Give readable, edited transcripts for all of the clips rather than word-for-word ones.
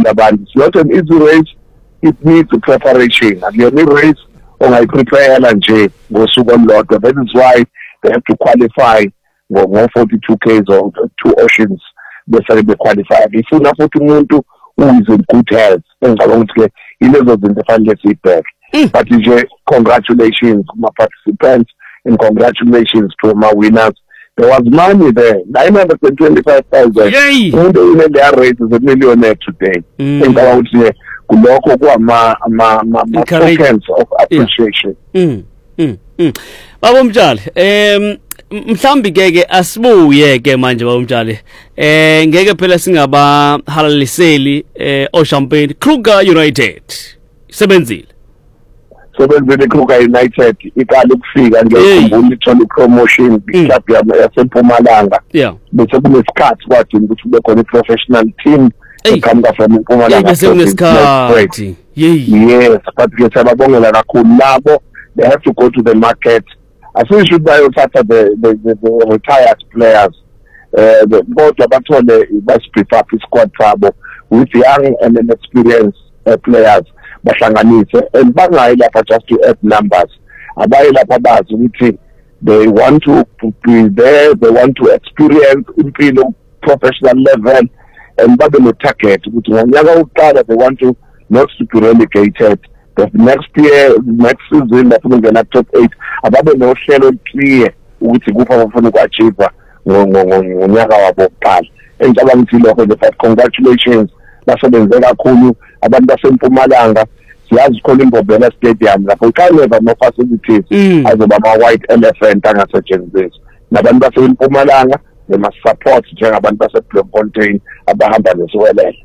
ukufunda abantu. It's not an easy race. It needs preparation. Akuyona i-race ongayiprepare nje ngosuku olulodwa. That is why they have to qualify ngo-42 Ks or 2 oceans bese bequalify. Ifuna futhi umuntu who is in good health. Engicabanga ukuthi ke ilezo zinto efanele siyibheke. But nje congratulations kuma participants and congratulations to my winners. There was money there, 925,000. Umuntu in their race is a millionaire today. Engicabanga ukuthi kulokho kuama tokens of appreciation. Baba Mtshali, mhlambi ke asibuye ke manje baba Mtshali. Ngeke phela singaba halaliseli o champagne Kruger United. Sebenzile Kruger United iqala ukufika ngekhumbula ithola promotion club yaseMpumalanga. Bese kunesikhathi kwathi ukuthi kube khona i-professional team eqhamuka from Mpumalanga. Yes, but ke sababongela kakhulu labo. They have to go to the market. I think should buy after the retired players. Both abathole basiprepare squad sabo with young and inexperienced players bahlanganise and bangayi lapha just to add numbers. Abayi lapha bazi ukuthi they want to be there, they want to experience impilo professional level and babe no target ukuthi ngonyaka wokuqala they want to not to be relegated. The next year, next season, lapho kungena top 8 ababe nohlelo clear ukuthi kupha abafuna ukuachieve ngonyaka wabo wokuqala. Engicabanga ukuthi lokho nje but congratulations basebenze kakhulu abantu baseMpumalanga. Siyazi khona iMbombela Stadium lapho ikaneva no facilities azoba ama white elephant angasetshenziswa. Nabantu baseMpumalanga they must support njengabantu baseBloemfontein abahamba nesiwelele.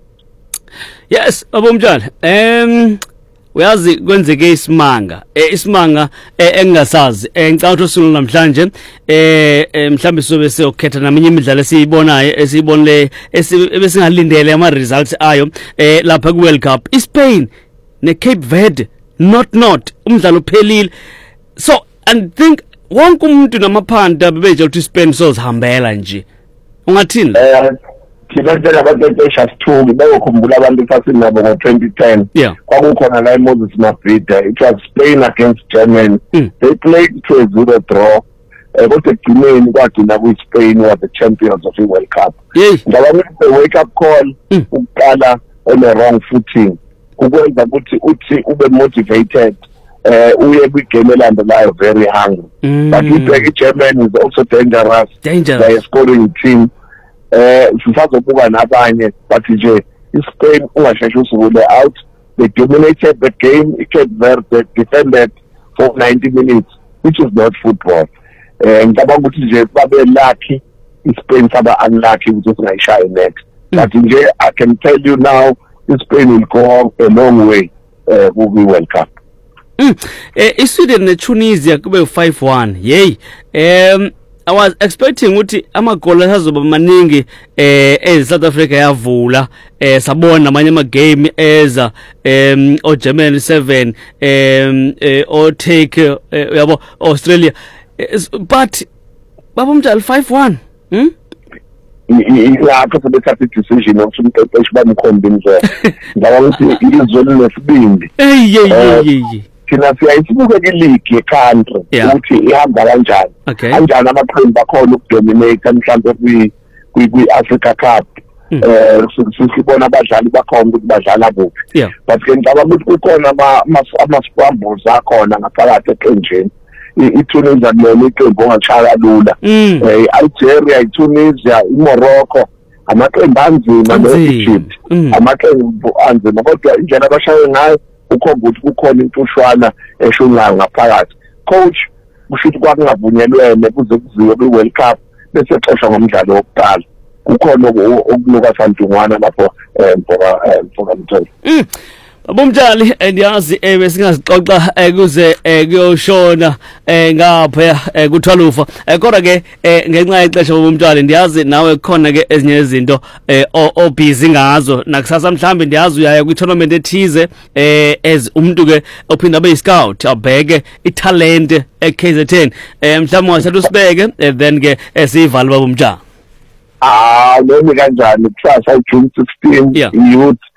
Yes, Baba Mtshali. Uyazi kwenzeke isimanga engasazi ngicabanga ukuthi usulu namhlanje mhlambe sobe siyokhetha naminye imidlalo esiyibonayo esibonile ebesingalindele ama results ayo lapha ku World Cup. iSpain ne Cape Verde not umdlalo uphelile. So I think wonke umuntu namaphanda bebeje ukuthi iSpain sozihambela nje. Ungathini? Thina njengabaqeqeshi asithuki bayokhumbula abantu fasinabo ngo-2010 kwakukhona la eMoses Mabhida. It was Spain against Germany. They played to a 0 draw. Kodwa ekugcineni kwagcina kuyi-Spain was the champions of the World Cup. Ngicabanga the wake up call ukuqala on the wrong footing ukwenza ukuthi ube motivated uye kwigame elandelayo very hungry. But ibheke Germany is also dangerous. They are scoring team. Sisazobuka nabanye but nje iSpain ungasheshe usukule out. They dominated the game. Cape Verde defended for 90 minutes, which is not football. Ngicabanga ukuthi nje babe lucky, iSpain saba unlucky ukuthi singayishaya next. But nje I can tell you now iSpain will go a long way ku World Cup. Sweden ne Tunisia kube 5-1. Yey. I was expecting ukuthi amagoli azoba maningi South Africa yavula sabona namanye ama game eza o Germany 7 o take yabo Australia but Baba Mtshali 5-1 ilapho sebethatha decision ukuthi umqeqeshi bamkhombe nje ngaba ukuthi izolo lesibindi thina siyayisibuka league ye-country ukuthi ihamba kanjani kanjani amaqembu akhona ukudominate mhlawumbe kwi-Africa Cup sisibona abadlali bakhona ukuthi badlala kuphi but ke ngicabanga ukuthi kukhona ama-scrambles akhona ngaphakathi eqenjini. iTunisia lona iqembu ongashaya lula. Algeria, iTunisia, iMorocco amaqembu anzima ne-Egypt amaqembu anzima kodwa indlela abashaye ngayo ukhomba ukuthi kukhona imfushwana eshongayo ngaphakathi. Coach kushuthi kwakungavunyelwene kuze kuziwe kwi-World Cup bese exoshwa ngomdlalo wokuqala. Kukhona okuluka santungwana lapho mfokamthelo. Baba Mtshali ndiyazi besingazixoxa kuze kuyoshona ngapha kuthwalufa kodwa ke ngenxa yexesha Baba Mtshali ndiyazi nawe khona ke ezinye izinto obusy ngazo nakusasa mhlambe ndiyazi uyaya kwi-tournament ethize as umuntu ke ophinda abe scout abheke italent eKZN mhlawumbe wasethu usibeke then ke siyivala Baba Mtshali. Noma kanjani kusasa June 16 youth